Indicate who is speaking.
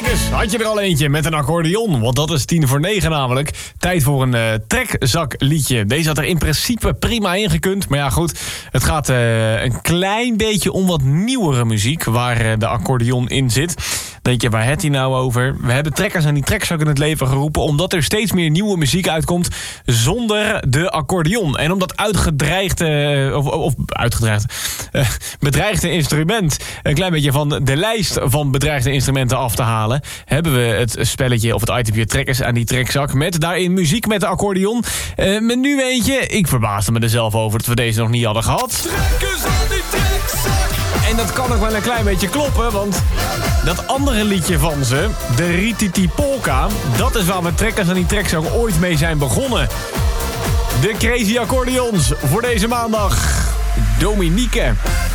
Speaker 1: Kijk eens, had je er al eentje met een accordeon? Want dat is 8:50 namelijk. Tijd voor een trekzakliedje. Deze had er in principe prima in gekund. Maar ja, goed, het gaat een klein beetje om wat nieuwere muziek waar de accordeon in zit. Denk je, waar heeft hij nou over? We hebben trekkers aan die trekzak in het leven geroepen omdat er steeds meer nieuwe muziek uitkomt zonder de accordeon. En om dat bedreigde instrument een klein beetje van de lijst van bedreigde instrumenten af te halen, hebben we het spelletje of het itempje trekkers aan die trekzak met daarin muziek met de accordeon. Met nu eentje, ik verbaasde me er zelf over dat we deze nog niet hadden gehad.
Speaker 2: Trekkers aan die trekzak.
Speaker 1: En dat kan ook wel een klein beetje kloppen, want dat andere liedje van ze, de Rititi Polka, dat is waar we trekkers aan die trekzak ooit mee zijn begonnen. De Crazy Accordeons voor deze maandag. Dominique.